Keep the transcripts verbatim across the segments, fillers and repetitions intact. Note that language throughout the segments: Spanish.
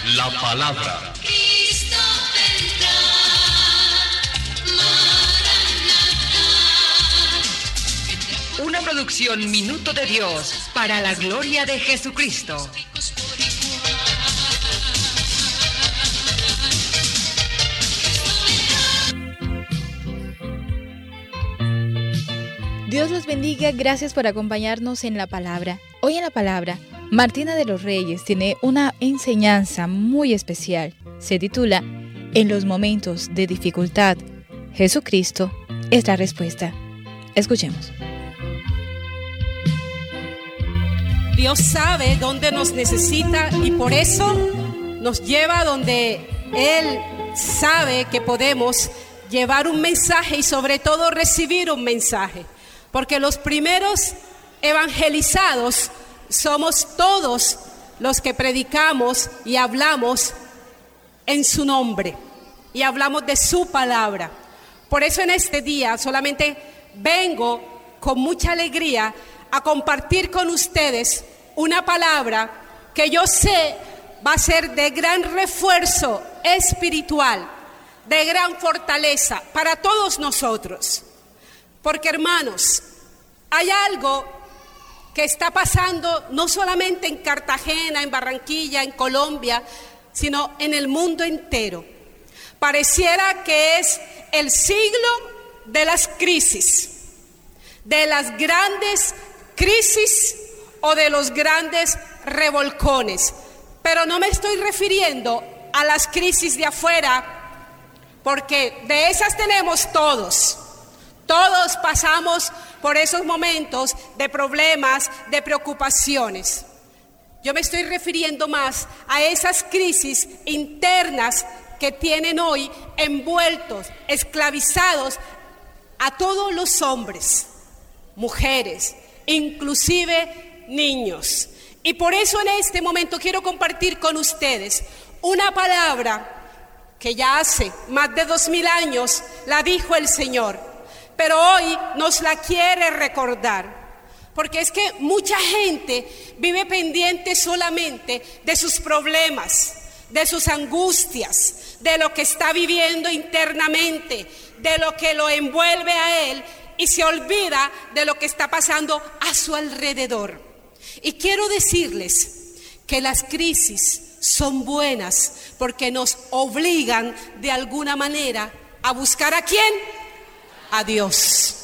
la palabra. Cristo vendrá, Maranatá. Una producción Minuto de Dios para la gloria de Jesucristo. Dios los bendiga, gracias por acompañarnos en la palabra. Hoy en la palabra, Martina de los Reyes tiene una enseñanza muy especial. Se titula En los momentos de dificultad, Jesucristo es la respuesta. Escuchemos. Dios sabe dónde nos necesita y por eso nos lleva donde Él sabe que podemos llevar un mensaje y sobre todo recibir un mensaje. Porque los primeros evangelizados somos todos los que predicamos y hablamos en su nombre y hablamos de su palabra. Por eso en este día solamente vengo con mucha alegría a compartir con ustedes una palabra que yo sé va a ser de gran refuerzo espiritual, de gran fortaleza para todos nosotros. Porque hermanos, hay algo que está pasando no solamente en Cartagena, en Barranquilla, en Colombia, sino en el mundo entero. Pareciera que es el siglo de las crisis, de las grandes crisis o de los grandes revolcones. Pero no me estoy refiriendo a las crisis de afuera, porque de esas tenemos todos. Todos pasamos por esos momentos de problemas, de preocupaciones. Yo me estoy refiriendo más a esas crisis internas que tienen hoy envueltos, esclavizados a todos los hombres, mujeres, inclusive niños. Y por eso en este momento quiero compartir con ustedes una palabra que ya hace más de dos mil años la dijo el Señor. Pero hoy nos la quiere recordar, porque es que mucha gente vive pendiente solamente de sus problemas, de sus angustias, de lo que está viviendo internamente, de lo que lo envuelve a él y se olvida de lo que está pasando a su alrededor. Y quiero decirles que las crisis son buenas porque nos obligan de alguna manera a buscar ¿a quién? A Dios.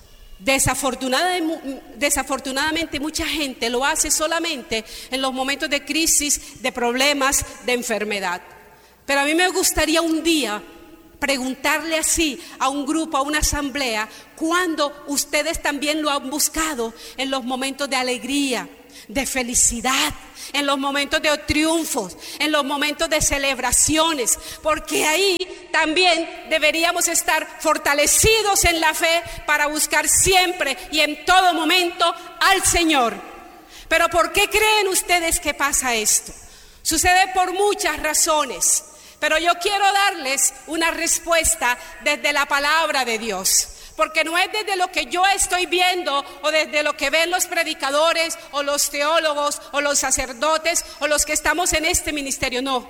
Desafortunadamente, desafortunadamente mucha gente lo hace solamente en los momentos de crisis, de problemas, de enfermedad. Pero a mí me gustaría un día preguntarle así a un grupo, a una asamblea, ¿cuándo ustedes también lo han buscado en los momentos de alegría, de felicidad, en los momentos de triunfos, en los momentos de celebraciones? Porque ahí también deberíamos estar fortalecidos en la fe para buscar siempre y en todo momento al Señor. Pero ¿por qué creen ustedes que pasa esto? Sucede por muchas razones, pero yo quiero darles una respuesta desde la palabra de Dios. Porque no es desde lo que yo estoy viendo o desde lo que ven los predicadores o los teólogos o los sacerdotes o los que estamos en este ministerio, no.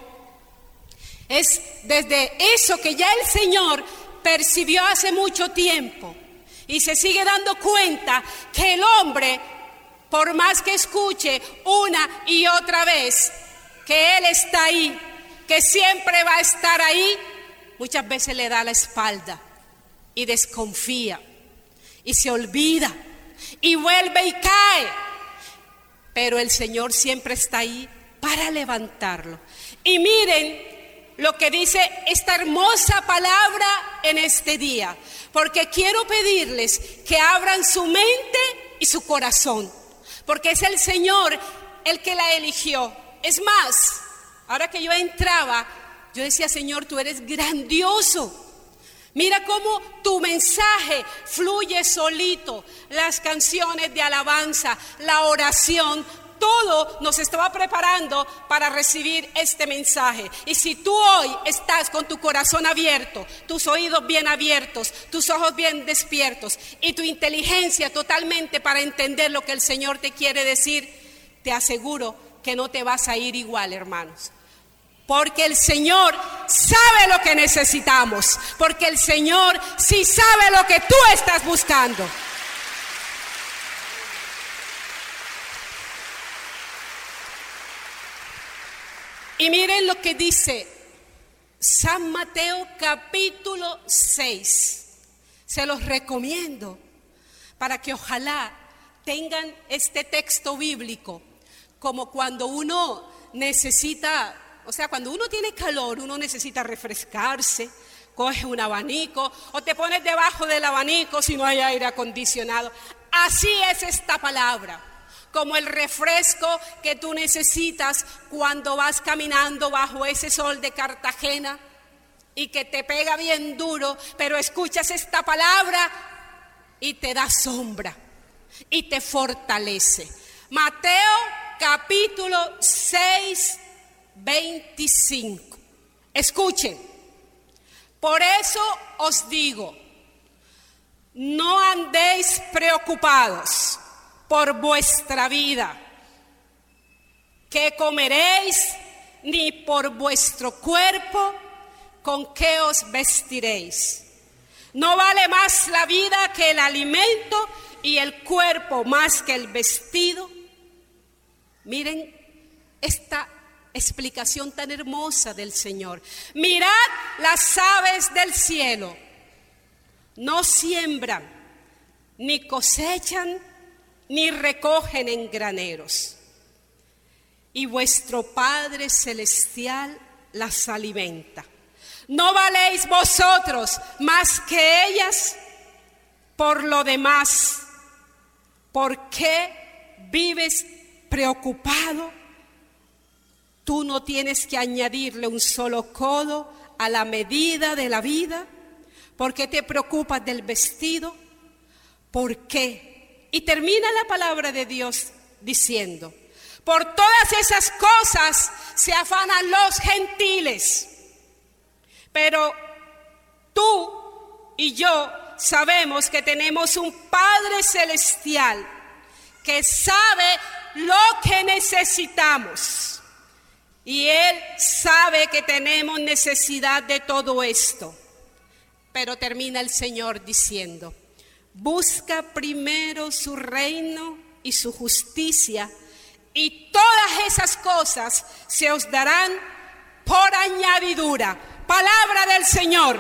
Es desde eso que ya el Señor percibió hace mucho tiempo y se sigue dando cuenta que el hombre, por más que escuche una y otra vez que Él está ahí, que siempre va a estar ahí, muchas veces le da la espalda. Y desconfía, y se olvida, y vuelve y cae. Pero el Señor siempre está ahí para levantarlo. Y miren lo que dice esta hermosa palabra en este día, porque quiero pedirles que abran su mente y su corazón, porque es el Señor el que la eligió. Es más, ahora que yo entraba, yo decía, Señor, tú eres grandioso. Mira cómo tu mensaje fluye solito, las canciones de alabanza, la oración, todo nos estaba preparando para recibir este mensaje. Y si tú hoy estás con tu corazón abierto, tus oídos bien abiertos, tus ojos bien despiertos y tu inteligencia totalmente para entender lo que el Señor te quiere decir, te aseguro que no te vas a ir igual, hermanos. Porque el Señor sabe lo que necesitamos. Porque el Señor sí sabe lo que tú estás buscando. Y miren lo que dice San Mateo capítulo seis. Se los recomiendo para que ojalá tengan este texto bíblico como cuando uno necesita, o sea, cuando uno tiene calor, uno necesita refrescarse, coge un abanico o te pones debajo del abanico si no hay aire acondicionado. Así es esta palabra, como el refresco que tú necesitas cuando vas caminando bajo ese sol de Cartagena y que te pega bien duro, pero escuchas esta palabra y te da sombra y te fortalece. Mateo capítulo seis, veinticinco. Escuchen, por eso os digo, no andéis preocupados por vuestra vida, qué comeréis, ni por vuestro cuerpo, con qué os vestiréis. ¿No vale más la vida que el alimento y el cuerpo más que el vestido? Miren esta explicación tan hermosa del Señor. Mirad las aves del cielo, no siembran, ni cosechan, ni recogen en graneros, y vuestro Padre Celestial las alimenta. ¿No valéis vosotros más que ellas? Por lo demás, ¿por qué vives preocupado? Tú no tienes que añadirle un solo codo a la medida de la vida. ¿Por qué te preocupas del vestido? ¿Por qué? Y termina la palabra de Dios diciendo: por todas esas cosas se afanan los gentiles, pero tú y yo sabemos que tenemos un Padre Celestial que sabe lo que necesitamos, y Él sabe que tenemos necesidad de todo esto. Pero termina el Señor diciendo: busca primero su reino y su justicia, y todas esas cosas se os darán por añadidura. Palabra del Señor.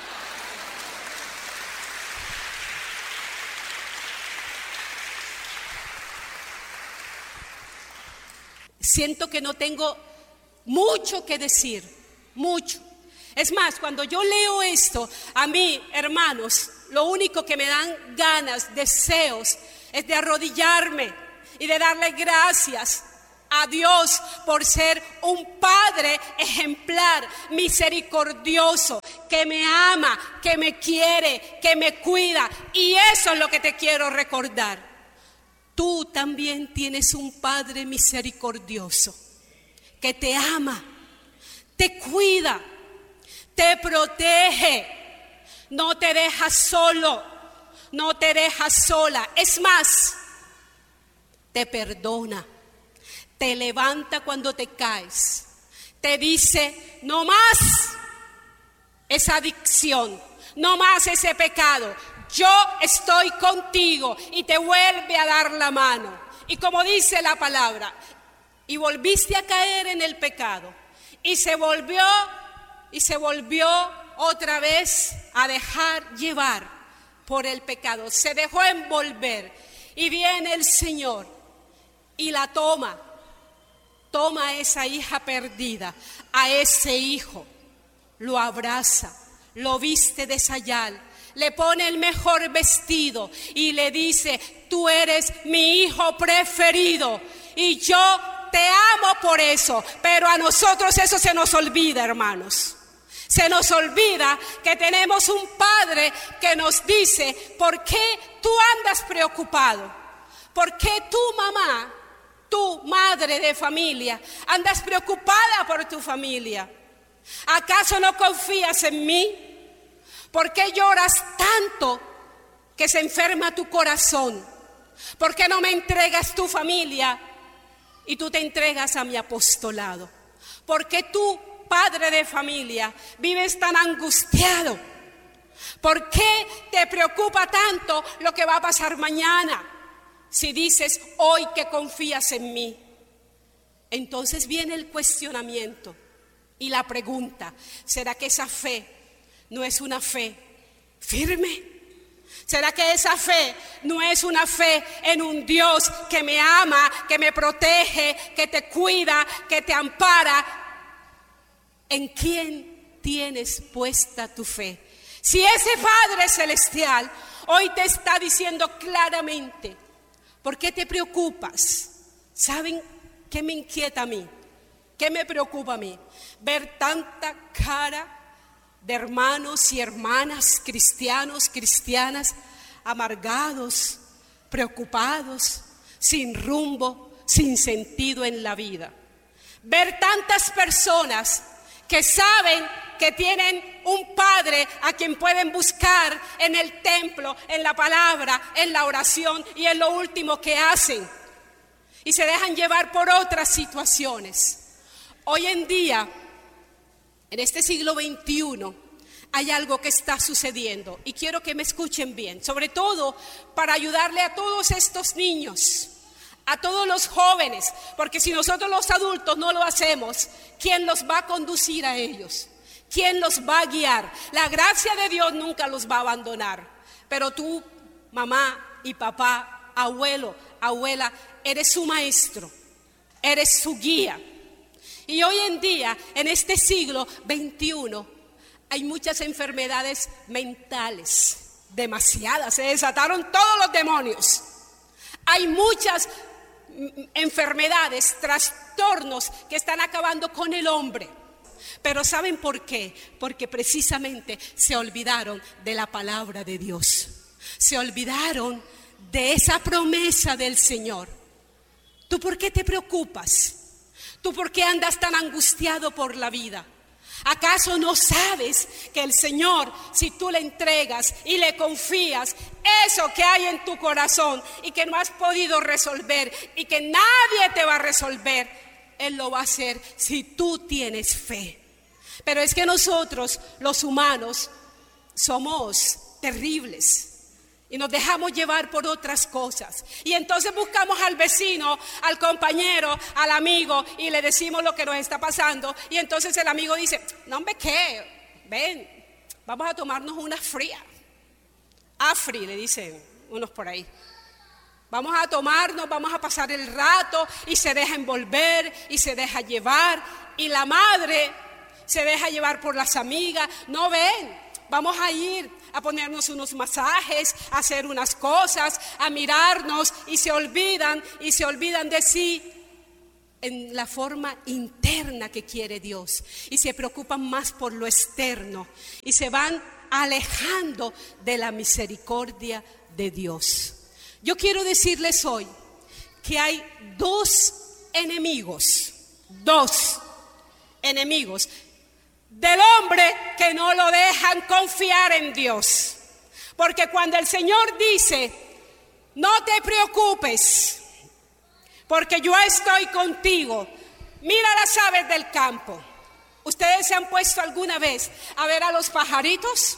Siento que no tengo mucho que decir, mucho. Es más, cuando yo leo esto, a mí, hermanos, lo único que me dan ganas, deseos, es de arrodillarme y de darle gracias a Dios por ser un Padre ejemplar, misericordioso, que me ama, que me quiere, que me cuida. Y eso es lo que te quiero recordar. Tú también tienes un Padre misericordioso que te ama, te cuida, te protege, no te deja solo, no te deja sola. Es más, te perdona, te levanta cuando te caes, te dice: no más esa adicción, no más ese pecado, yo estoy contigo, y te vuelve a dar la mano. Y como dice la palabra, y volviste a caer en el pecado, y se volvió, y se volvió otra vez a dejar llevar por el pecado, se dejó envolver, y viene el Señor y la toma, toma a esa hija perdida, a ese hijo, lo abraza, lo viste de sayal, le pone el mejor vestido y le dice: tú eres mi hijo preferido y yo te amo por eso. Pero a nosotros eso se nos olvida, hermanos. Se nos olvida que tenemos un Padre que nos dice: ¿por qué tú andas preocupado? ¿Por qué tú, mamá, tú, madre de familia, andas preocupada por tu familia? ¿Acaso no confías en mí? ¿Por qué lloras tanto que se enferma tu corazón? ¿Por qué no me entregas tu familia y tú te entregas a mi apostolado? ¿Por qué tú, padre de familia, vives tan angustiado? ¿Por qué te preocupa tanto lo que va a pasar mañana? Si dices hoy que confías en mí. Entonces viene el cuestionamiento y la pregunta: ¿será que esa fe no es una fe firme? ¿Será que esa fe no es una fe en un Dios que me ama, que me protege, que te cuida, que te ampara? ¿En quién tienes puesta tu fe? Si ese Padre Celestial hoy te está diciendo claramente, ¿por qué te preocupas? ¿Saben qué me inquieta a mí? ¿Qué me preocupa a mí? Ver tanta cara de hermanos y hermanas, cristianos, cristianas, amargados, preocupados, sin rumbo, sin sentido en la vida. Ver tantas personas que saben que tienen un Padre a quien pueden buscar en el templo, en la palabra, en la oración, y en lo último que hacen, y se dejan llevar por otras situaciones. Hoy en día, en este siglo veintiuno, hay algo que está sucediendo, y quiero que me escuchen bien, sobre todo para ayudarle a todos estos niños, a todos los jóvenes, porque si nosotros los adultos no lo hacemos, ¿quién los va a conducir a ellos? ¿Quién los va a guiar? La gracia de Dios nunca los va a abandonar, pero tú, mamá y papá, abuelo, abuela, eres su maestro, eres su guía. Y hoy en día, en este siglo veintiuno, hay muchas enfermedades mentales, demasiadas, se desataron todos los demonios. Hay muchas enfermedades, trastornos que están acabando con el hombre. Pero ¿saben por qué? Porque precisamente se olvidaron de la palabra de Dios. Se olvidaron de esa promesa del Señor. ¿Tú por qué te preocupas? ¿Tú por qué andas tan angustiado por la vida? ¿Acaso no sabes que el Señor, si tú le entregas y le confías eso que hay en tu corazón y que no has podido resolver y que nadie te va a resolver, Él lo va a hacer si tú tienes fe? Pero es que nosotros, los humanos, somos terribles y nos dejamos llevar por otras cosas. Y entonces buscamos al vecino, al compañero, al amigo, y le decimos lo que nos está pasando. Y entonces el amigo dice: no, hombre, ¿qué? Ven, vamos a tomarnos una fría. Afri, le dicen unos por ahí. Vamos a tomarnos, vamos a pasar el rato, y se deja envolver y se deja llevar. Y la madre se deja llevar por las amigas. No, ven, vamos a ir a ponernos unos masajes, a hacer unas cosas, a mirarnos, y se olvidan, y se olvidan de sí en la forma interna que quiere Dios, y se preocupan más por lo externo, y se van alejando de la misericordia de Dios. Yo quiero decirles hoy que hay dos enemigos, dos enemigos del hombre que no lo dejan confiar en Dios. Porque cuando el Señor dice: no te preocupes, porque yo estoy contigo, mira las aves del campo. ¿Ustedes se han puesto alguna vez a ver a los pajaritos?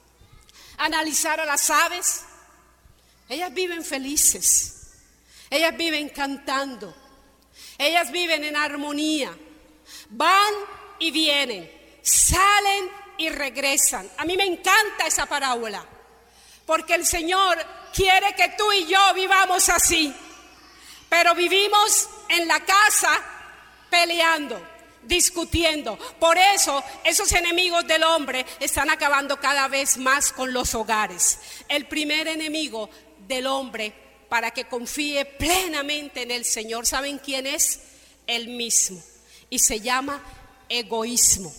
A analizar a las aves. Ellas viven felices, ellas viven cantando, ellas viven en armonía, van y vienen, salen y regresan. A mí me encanta esa parábola, porque el Señor quiere que tú y yo vivamos así, pero vivimos en la casa peleando, discutiendo. Por eso esos enemigos del hombre están acabando cada vez más con los hogares. El primer enemigo del hombre para que confíe plenamente en el Señor, ¿saben quién es? Él mismo, y se llama egoísmo.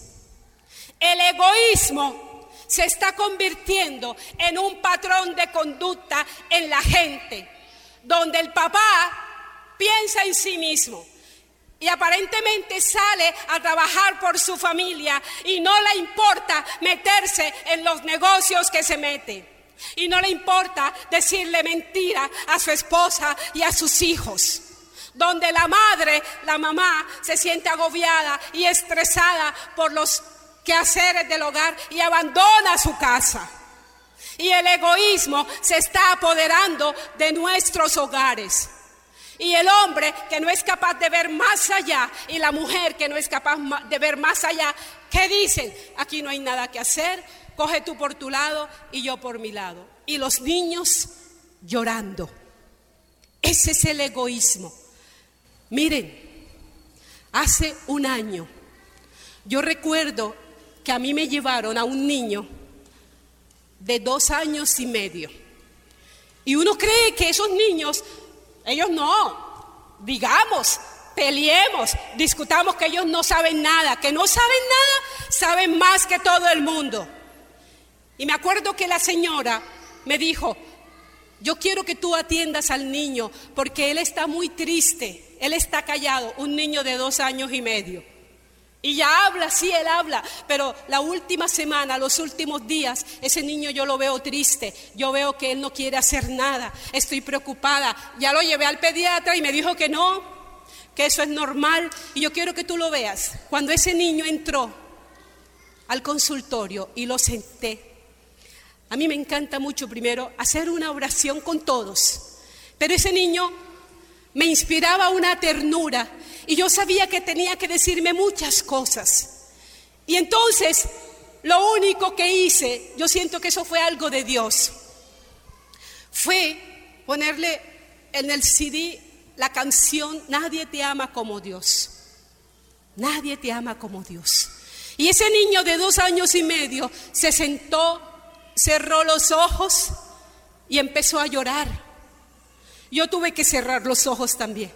El egoísmo se está convirtiendo en un patrón de conducta en la gente, donde el papá piensa en sí mismo y aparentemente sale a trabajar por su familia y no le importa meterse en los negocios que se mete, y no le importa decirle mentira a su esposa y a sus hijos, donde la madre, la mamá, se siente agobiada y estresada por los quehaceres del hogar y abandona su casa. Y el egoísmo se está apoderando de nuestros hogares. Y el hombre que no es capaz de ver más allá y la mujer que no es capaz de ver más allá, ¿qué dicen? Aquí no hay nada que hacer, coge tú por tu lado y yo por mi lado. Y los niños llorando. Ese es el egoísmo. Miren, hace un año yo recuerdo que a mí me llevaron a un niño de dos años y medio. Y uno cree que esos niños, ellos no, digamos, peleemos, discutamos que ellos no saben nada, que no saben nada, saben más que todo el mundo. Y me acuerdo que la señora me dijo, yo quiero que tú atiendas al niño porque él está muy triste, él está callado, un niño de dos años y medio. Y ya habla, sí, él habla, pero la última semana, los últimos días, ese niño yo lo veo triste, yo veo que él no quiere hacer nada, estoy preocupada. Ya lo llevé al pediatra y me dijo que no, que eso es normal, y yo quiero que tú lo veas. Cuando ese niño entró al consultorio y lo senté, a mí me encanta mucho primero hacer una oración con todos, pero ese niño me inspiraba una ternura y yo sabía que tenía que decirme muchas cosas. Y entonces, lo único que hice, yo siento que eso fue algo de Dios, fue ponerle en el C D la canción Nadie te ama como Dios. Nadie te ama como Dios. Y ese niño de dos años y medio se sentó, cerró los ojos y empezó a llorar. Yo tuve que cerrar los ojos también.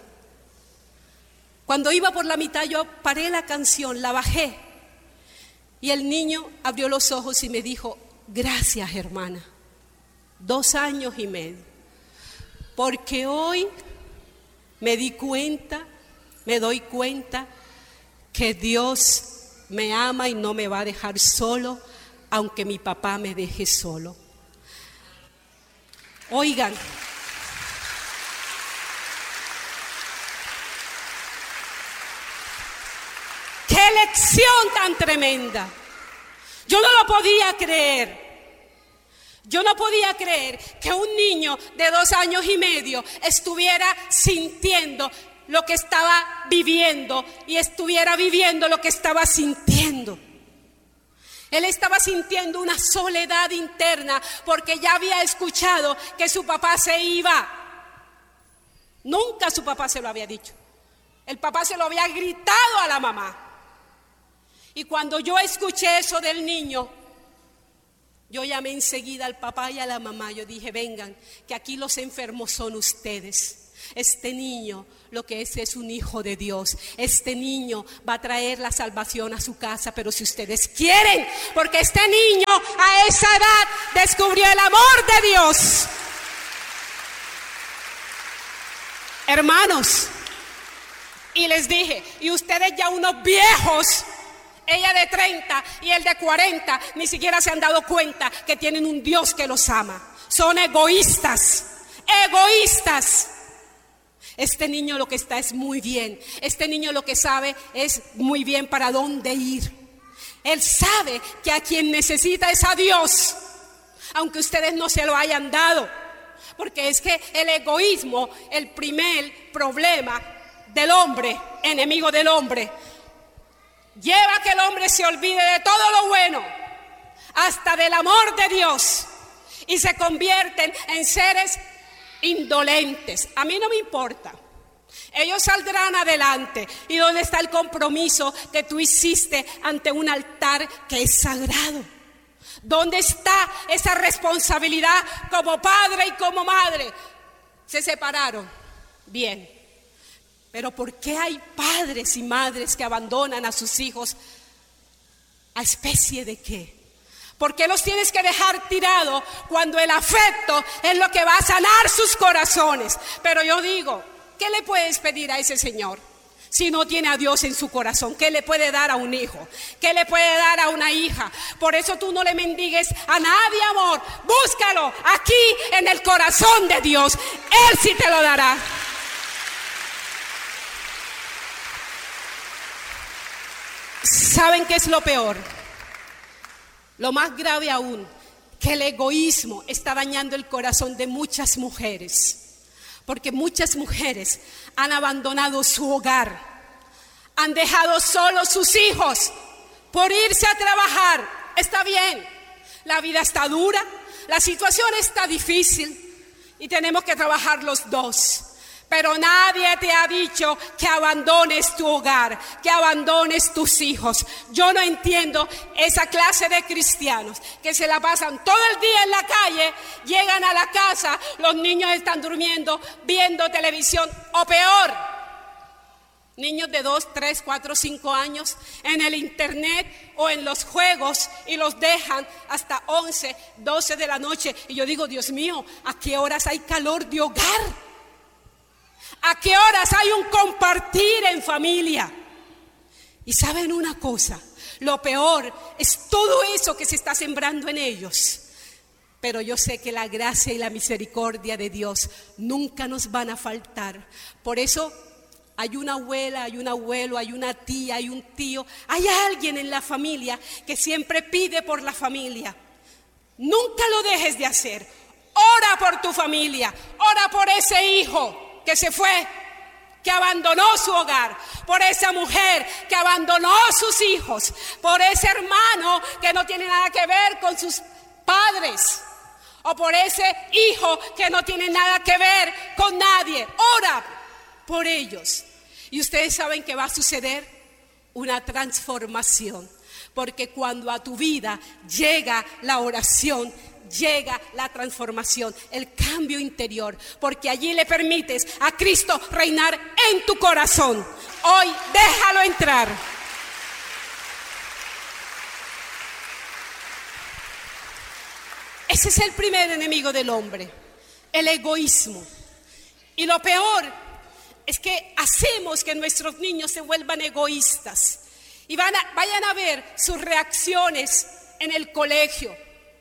Cuando iba por la mitad yo paré la canción, la bajé y el niño abrió los ojos y me dijo, gracias hermana, dos años y medio, porque hoy me di cuenta, me doy cuenta que Dios me ama y no me va a dejar solo, aunque mi papá me deje solo. Oigan, ¡qué lección tan tremenda! Yo no lo podía creer. Yo no podía creer que un niño de dos años y medio estuviera sintiendo lo que estaba viviendo y estuviera viviendo lo que estaba sintiendo. Él estaba sintiendo una soledad interna porque ya había escuchado que su papá se iba. Nunca su papá se lo había dicho. El papá se lo había gritado a la mamá. Y cuando yo escuché eso del niño, yo llamé enseguida al papá y a la mamá. Yo dije, vengan, que aquí los enfermos son ustedes. Este niño lo que es es un hijo de Dios. Este niño va a traer la salvación a su casa, pero si ustedes quieren, porque este niño a esa edad descubrió el amor de Dios. Hermanos, y les dije, y ustedes ya unos viejos, ella de treinta y él de cuarenta, ni siquiera se han dado cuenta que tienen un Dios que los ama. Son egoístas, egoístas. Este niño lo que está es muy bien. Este niño lo que sabe es muy bien para dónde ir. Él sabe que a quien necesita es a Dios, aunque ustedes no se lo hayan dado. Porque es que el egoísmo, el primer problema del hombre, enemigo del hombre, lleva a que el hombre se olvide de todo lo bueno, hasta del amor de Dios, y se convierten en seres indolentes. A mí no me importa, ellos saldrán adelante. ¿Y dónde está el compromiso que tú hiciste ante un altar que es sagrado? ¿Dónde está esa responsabilidad como padre y como madre? Se separaron, bien, pero ¿por qué hay padres y madres que abandonan a sus hijos? ¿A especie de qué? ¿Por qué los tienes que dejar tirados cuando el afecto es lo que va a sanar sus corazones? Pero yo digo, ¿qué le puedes pedir a ese señor si no tiene a Dios en su corazón? ¿Qué le puede dar a un hijo? ¿Qué le puede dar a una hija? Por eso tú no le mendigues a nadie amor. Búscalo aquí en el corazón de Dios. Él sí te lo dará. ¿Saben qué es lo peor? Lo más grave aún, que el egoísmo está dañando el corazón de muchas mujeres. Porque muchas mujeres han abandonado su hogar, han dejado solos sus hijos por irse a trabajar. Está bien, la vida está dura, la situación está difícil y tenemos que trabajar los dos. Pero nadie te ha dicho que abandones tu hogar, que abandones tus hijos. Yo no entiendo esa clase de cristianos que se la pasan todo el día en la calle, llegan a la casa, los niños están durmiendo, viendo televisión, o peor, niños de dos, tres, cuatro, cinco años en el internet o en los juegos y los dejan hasta once, doce de la noche. Y yo digo, Dios mío, ¿a qué horas hay calor de hogar? ¿A qué horas hay un compartir en familia? Y saben una cosa, lo peor es todo eso que se está sembrando en ellos. Pero yo sé que la gracia y la misericordia de Dios nunca nos van a faltar. Por eso hay una abuela, hay un abuelo, hay una tía, hay un tío, hay alguien en la familia que siempre pide por la familia. Nunca lo dejes de hacer. Ora por tu familia, ora por ese hijo que se fue, que abandonó su hogar, por esa mujer que abandonó sus hijos, por ese hermano que no tiene nada que ver con sus padres, o por ese hijo que no tiene nada que ver con nadie. Ora por ellos. Y ustedes saben que va a suceder una transformación, porque cuando a tu vida llega la oración, llega la transformación, el cambio interior, porque allí le permites a Cristo reinar en tu corazón. Hoy déjalo entrar. Ese es el primer enemigo del hombre, el egoísmo. Y lo peor es que hacemos que nuestros niños se vuelvan egoístas y van a, vayan a ver sus reacciones en el colegio.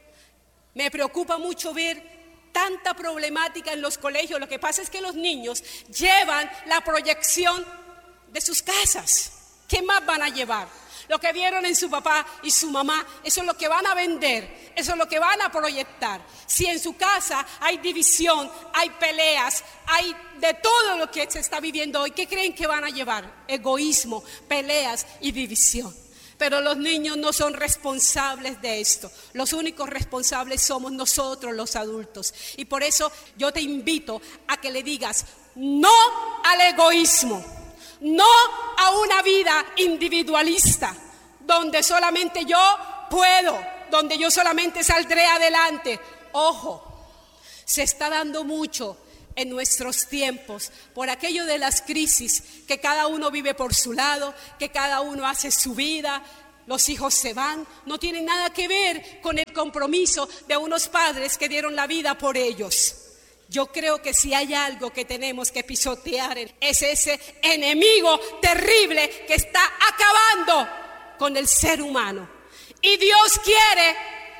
Me preocupa mucho ver tanta problemática en los colegios. Lo que pasa es que los niños llevan la proyección de sus casas. ¿Qué más van a llevar? Lo que vieron en su papá y su mamá, eso es lo que van a vender, eso es lo que van a proyectar. Si en su casa hay división, hay peleas, hay de todo lo que se está viviendo hoy, ¿qué creen que van a llevar? Egoísmo, peleas y división. Pero los niños no son responsables de esto. Los únicos responsables somos nosotros, los adultos. Y por eso yo te invito a que le digas no al egoísmo, no a una vida individualista, donde solamente yo puedo, donde yo solamente saldré adelante. Ojo, se está dando mucho en nuestros tiempos por aquello de las crisis, que cada uno vive por su lado, que cada uno hace su vida, los hijos se van. No tiene nada que ver con el compromiso de unos padres que dieron la vida por ellos. Yo creo que si hay algo que tenemos que pisotear es ese enemigo terrible que está acabando con el ser humano. Y Dios quiere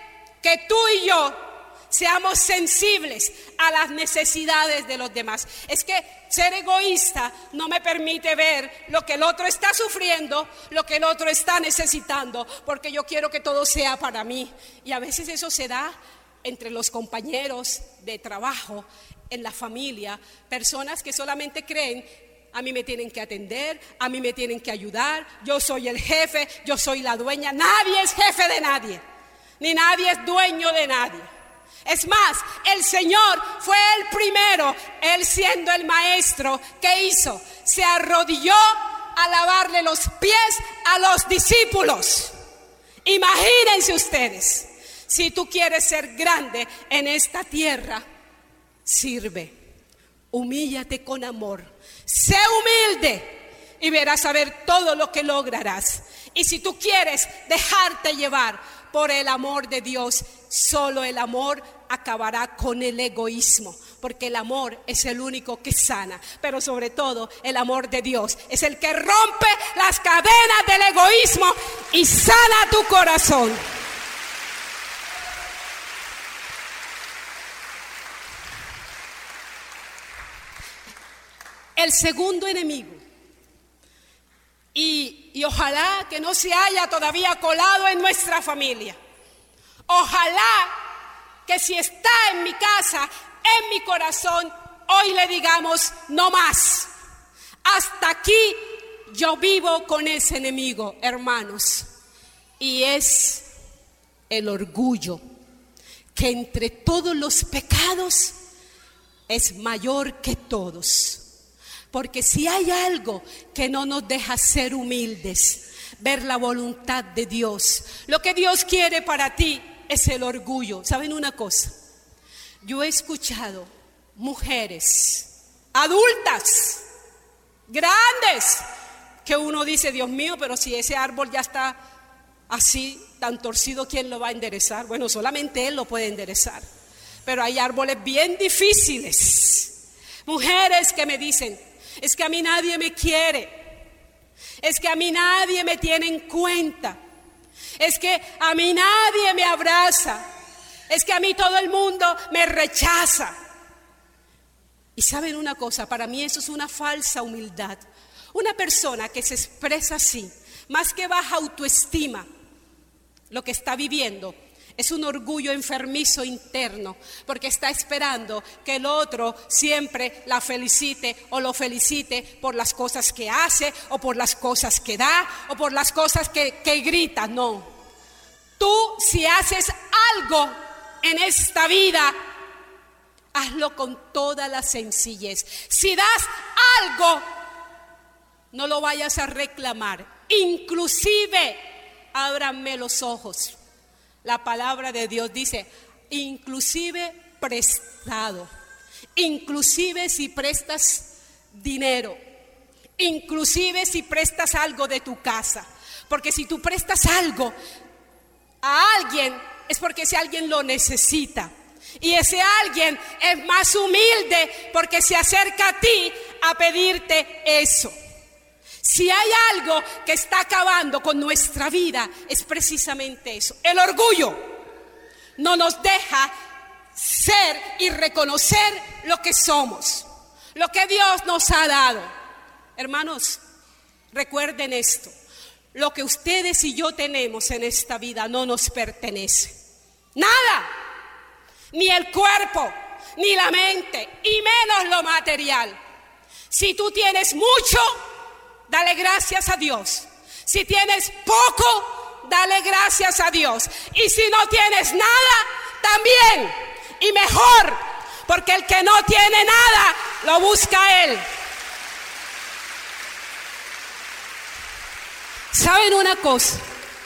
que tú y yo seamos sensibles a las necesidades de los demás. Es que ser egoísta no me permite ver lo que el otro está sufriendo, lo que el otro está necesitando, porque yo quiero que todo sea para mí. Y a veces eso se da entre los compañeros de trabajo, en la familia, personas que solamente creen: a mí me tienen que atender, a mí me tienen que ayudar, yo soy el jefe, yo soy la dueña. Nadie es jefe de nadie, ni nadie es dueño de nadie. Es más, el Señor fue el primero, Él siendo el maestro, ¿qué hizo? Se arrodilló a lavarle los pies a los discípulos. Imagínense ustedes, si tú quieres ser grande en esta tierra, sirve, humíllate con amor, sé humilde y verás a ver todo lo que lograrás. Y si tú quieres dejarte llevar por el amor de Dios, solo el amor acabará con el egoísmo, porque el amor es el único que sana, pero sobre todo el amor de Dios es el que rompe las cadenas del egoísmo y sana tu corazón. El segundo enemigo Y, y ojalá que no se haya todavía colado en nuestra familia. Ojalá que si está en mi casa, en mi corazón, hoy le digamos no más. Hasta aquí yo vivo con ese enemigo, hermanos. Y es el orgullo, que entre todos los pecados es mayor que todos. Porque si hay algo que no nos deja ser humildes, ver la voluntad de Dios, lo que Dios quiere para ti es el orgullo. ¿Saben una cosa? Yo he escuchado mujeres adultas, grandes, que uno dice, Dios mío, pero si ese árbol ya está así, tan torcido, ¿quién lo va a enderezar? Bueno, solamente Él lo puede enderezar. Pero hay árboles bien difíciles. Mujeres que me dicen, es que a mí nadie me quiere, es que a mí nadie me tiene en cuenta, es que a mí nadie me abraza, es que a mí todo el mundo me rechaza. Y saben una cosa, para mí eso es una falsa humildad. Una persona que se expresa así, más que baja autoestima, lo que está viviendo es un orgullo enfermizo interno, porque está esperando que el otro siempre la felicite o lo felicite por las cosas que hace, o por las cosas que da, o por las cosas que, que grita. No, tú si haces algo en esta vida, hazlo con toda la sencillez. Si das algo, no lo vayas a reclamar. Inclusive, ábranme los ojos. La palabra de Dios dice, inclusive prestado, inclusive si prestas dinero, inclusive si prestas algo de tu casa, porque si tú prestas algo a alguien es porque ese alguien lo necesita, y ese alguien es más humilde porque se acerca a ti a pedirte eso. Si hay algo que está acabando con nuestra vida, es precisamente eso. El orgullo no nos deja ser y reconocer lo que somos, lo que Dios nos ha dado. Hermanos, recuerden esto: lo que ustedes y yo tenemos en esta vida no nos pertenece. Nada, ni el cuerpo, ni la mente, y menos lo material. Si tú tienes mucho, dale gracias a Dios. Si tienes poco, dale gracias a Dios. Y si no tienes nada, también, y mejor, porque el que no tiene nada, lo busca a Él. ¿Saben una cosa?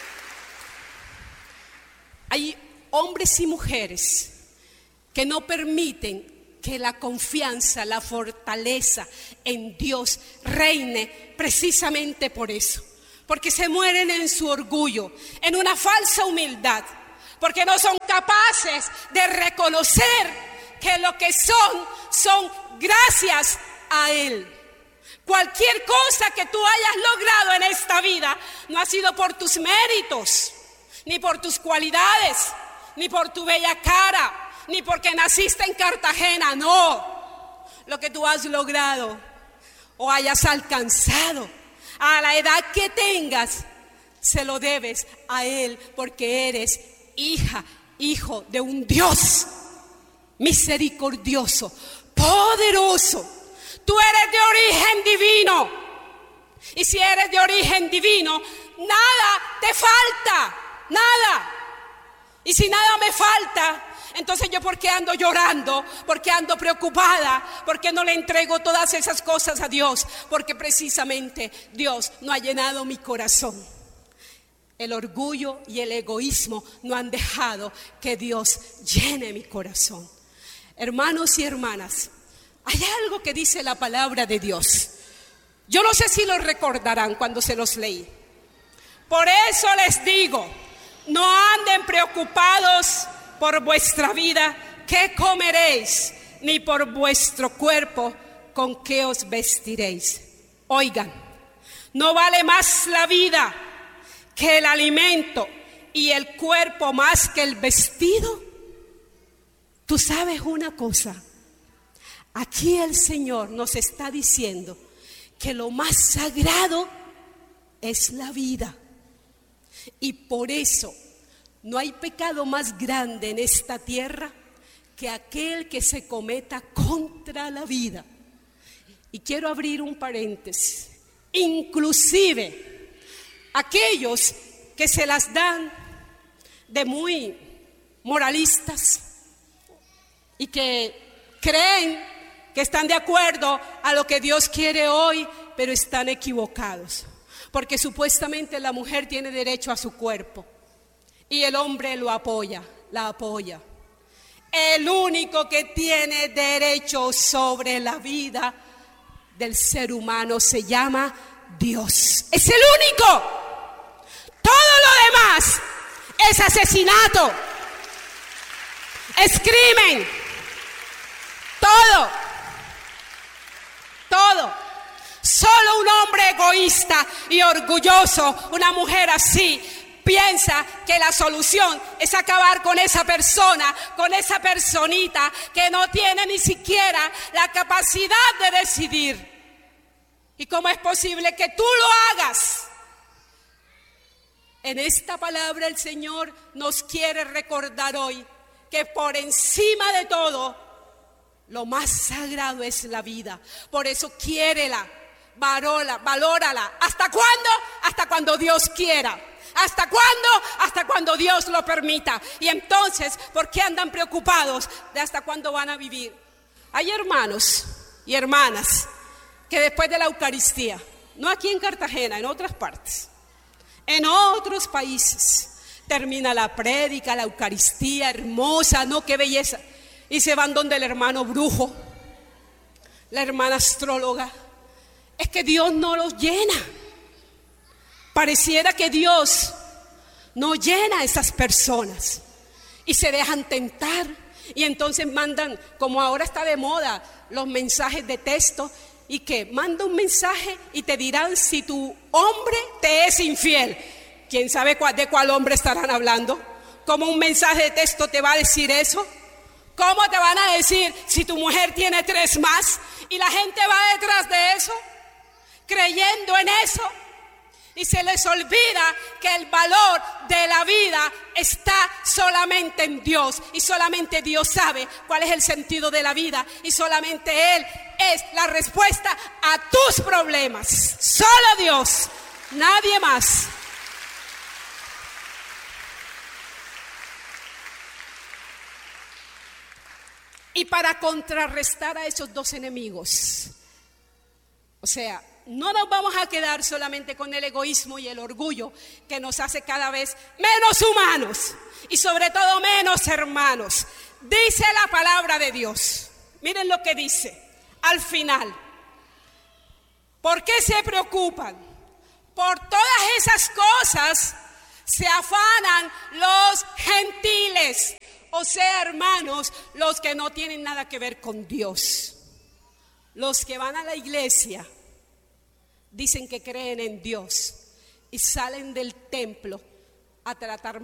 Hay hombres y mujeres que no permiten que la confianza, la fortaleza en Dios reine precisamente por eso, porque se mueren en su orgullo, en una falsa humildad, porque no son capaces de reconocer que lo que son, son gracias a Él. Cualquier cosa que tú hayas logrado en esta vida no ha sido por tus méritos, ni por tus cualidades, ni por tu bella cara, ni porque naciste en Cartagena. No, lo que tú has logrado o hayas alcanzado a la edad que tengas, se lo debes a Él, porque eres hija, hijo de un Dios misericordioso, poderoso. Tú eres de origen divino, y si eres de origen divino, nada te falta, nada. Y si nada me falta, entonces yo ¿por qué ando llorando? ¿Por qué ando preocupada? ¿Por qué no le entrego todas esas cosas a Dios? Porque precisamente Dios no ha llenado mi corazón. El orgullo y el egoísmo no han dejado que Dios llene mi corazón. Hermanos y hermanas, hay algo que dice la palabra de Dios. Yo no sé si lo recordarán cuando se los leí. Por eso les digo, no anden preocupados por vuestra vida, qué comeréis, ni por vuestro cuerpo, con qué os vestiréis. Oigan, ¿no vale más la vida que el alimento, y el cuerpo más que el vestido? Tú sabes una cosa, aquí el Señor nos está diciendo que lo más sagrado es la vida. Y por eso no hay pecado más grande en esta tierra que aquel que se cometa contra la vida. Y quiero abrir un paréntesis. Inclusive aquellos que se las dan de muy moralistas y que creen que están de acuerdo a lo que Dios quiere hoy, pero están equivocados, porque supuestamente la mujer tiene derecho a su cuerpo y el hombre lo apoya, la apoya. El único que tiene derecho sobre la vida del ser humano se llama Dios. Es el único. Todo lo demás es asesinato, es crimen, todo, todo. Solo un hombre egoísta y orgulloso, una mujer así, piensa que la solución es acabar con esa persona, con esa personita que no tiene ni siquiera la capacidad de decidir. ¿Y cómo es posible que tú lo hagas? En esta palabra el Señor nos quiere recordar hoy que por encima de todo, lo más sagrado es la vida. Por eso quiérela, valórala, valórala. ¿Hasta cuándo? Hasta cuando Dios quiera. ¿Hasta cuándo? Hasta cuando Dios lo permita. Y entonces, ¿por qué andan preocupados de hasta cuándo van a vivir? Hay hermanos y hermanas que después de la Eucaristía, no aquí en Cartagena, en otras partes, en otros países, termina la prédica, la Eucaristía hermosa, no, qué belleza, y se van donde el hermano brujo, la hermana astróloga. Es que Dios no los llena. Pareciera que Dios no llena a esas personas y se dejan tentar, y entonces mandan, como ahora está de moda, los mensajes de texto, y que manda un mensaje y te dirán si tu hombre te es infiel. ¿Quién sabe cuál, de cuál hombre estarán hablando? ¿Cómo un mensaje de texto te va a decir eso? ¿Cómo te van a decir si tu mujer tiene tres más? Y la gente va detrás de eso, creyendo en eso, y se les olvida que el valor de la vida está solamente en Dios, y solamente Dios sabe cuál es el sentido de la vida, y solamente Él es la respuesta a tus problemas. Solo Dios, nadie más. Y para contrarrestar a esos dos enemigos, o sea, no nos vamos a quedar solamente con el egoísmo y el orgullo que nos hace cada vez menos humanos y sobre todo menos hermanos. Dice la palabra de Dios, miren lo que dice al final. ¿Por qué se preocupan? Por todas esas cosas se afanan los gentiles, o sea, hermanos, los que no tienen nada que ver con Dios, los que van a la iglesia. Dicen que creen en Dios y salen del templo a tratar